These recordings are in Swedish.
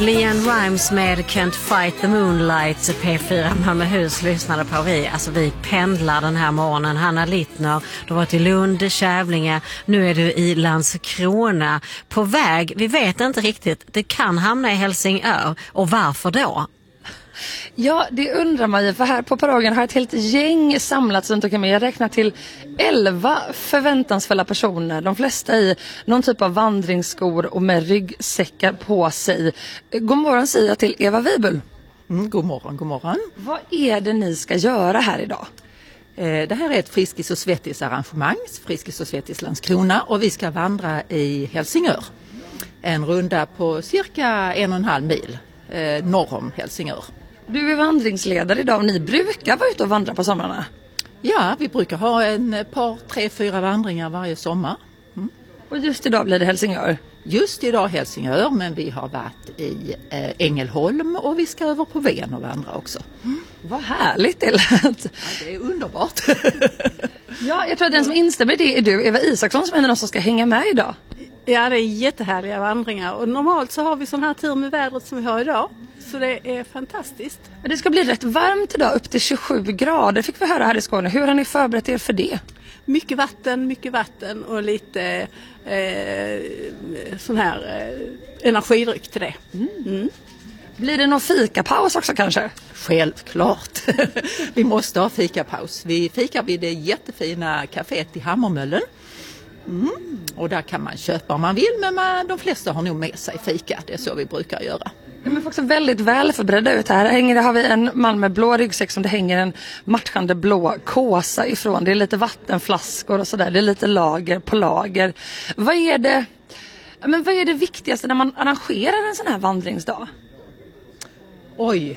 Leanne Rimes med Can't Fight the Moonlight. P4 Malmöhus lyssnade på vi pendlar den här morgonen. Hanna Littner, du var till Lund, Kävlinge, nu är du i Landskrona på väg, vi vet inte riktigt, det kan hamna i Helsingör, och varför då? Ja, det undrar man ju, för här på Paragen har ett helt gäng samlats runt omkring mig. Jag räknar till 11 förväntansfulla personer, de flesta i någon typ av vandringsskor och med ryggsäckar på sig. God morgon säger jag till Eva Wibel. God morgon, god morgon. Vad är det ni ska göra här idag? Det här är ett Friskis och Svettis arrangemang, Friskis och Svettis Landskrona, och vi ska vandra i Helsingör. En runda på cirka 1,5 mil norr om Helsingör. Du är vandringsledare idag och ni brukar vara ute och vandra på somrarna. Ja, vi brukar ha ett par, 3-4 vandringar varje sommar. Och just idag blir det Helsingör. Just idag Helsingör, men vi har varit i Ängelholm och vi ska över på Ven och vandra också. Vad härligt det lät. Ja, det är underbart. Ja, jag tror att den som instämmer i det är du, Eva Isaksson, som är den som ska hänga med idag. Ja, det är jättehärliga vandringar och normalt så har vi sån här tur med vädret som vi har idag. Så det är fantastiskt. Det ska bli rätt varmt idag, upp till 27 grader fick vi höra här i Skåne. Hur har ni förberett er för det? Mycket vatten och lite sån här energidryck till det. Blir det någon fikapaus också kanske? Självklart. Vi måste ha fikapaus. Vi fikar vid det jättefina kaféet i Hammarmöllen. Och där kan man köpa om man vill, men de flesta har nog med sig fika. Det är så vi brukar göra. Ja, men också väldigt väl förberedda ut här. Har vi en man med blå ryggsäck som det hänger en matchande blå kåsa ifrån. Det är lite vattenflaskor och sådär. Det är lite lager på lager. Vad är det viktigaste när man arrangerar en sån här vandringsdag? Oj.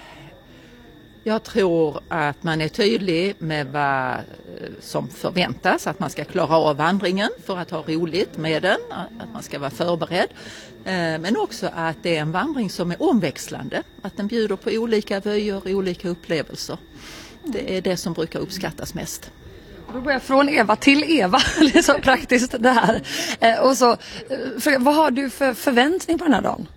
Jag tror att man är tydlig med vad som förväntas, att man ska klara av vandringen för att ha roligt med den, att man ska vara förberedd. Men också att det är en vandring som är omväxlande, att den bjuder på olika vyer och olika upplevelser. Det är det som brukar uppskattas mest. Då börjar jag från Eva till Eva, det är så praktiskt det här. Och så, vad har du för förväntning på den här dagen?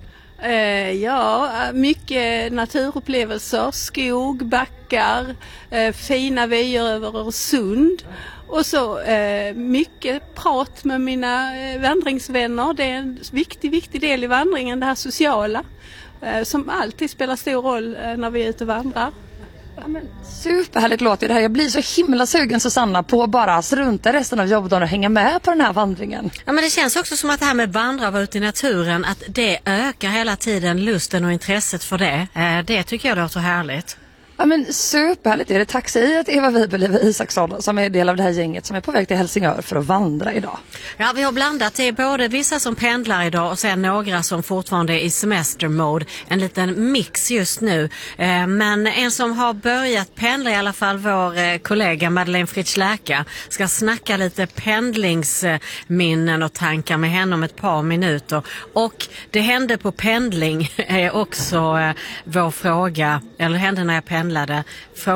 Ja, mycket naturupplevelser, skog, backar, fina vyer över Öresund och så mycket prat med mina vandringsvänner. Det är en viktig del i vandringen, det här sociala som alltid spelar stor roll när vi är ute och vandrar. Ja, men superhärligt låter det här. Jag blir så himla sugen, Susanna, på att bara strunta resten av jobbdagen och hänga med på den här vandringen. Ja, men det känns också som att det här med vandra och vara ute i naturen, att det ökar hela tiden lusten och intresset för det. Det tycker jag låter härligt. Ja, men superhärligt är det. Tack säger till Eva Wibel, Eva Isaksson, som är del av det här gänget som är på väg till Helsingör för att vandra idag. Ja, vi har blandat. Det är både vissa som pendlar idag och sen några som fortfarande är i semestermode. En liten mix just nu. Men en som har börjat pendla, i alla fall vår kollega Madeleine Fritz-Läka, ska snacka lite pendlingsminnen och tankar med henne om ett par minuter. Och det hände på pendling är också vår fråga, eller hände när jag pendlade.